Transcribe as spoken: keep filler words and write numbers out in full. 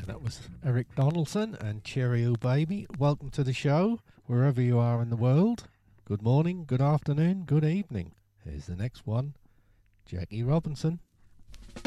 That was Eric Donaldson and Cheerio Baby. Welcome to the show, wherever you are in the world. Good morning, good afternoon, good evening. Here's the next one, Jackie Robinson.